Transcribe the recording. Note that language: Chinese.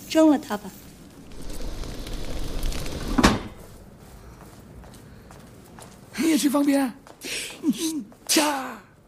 扔了它吧。 你也去方便？驾！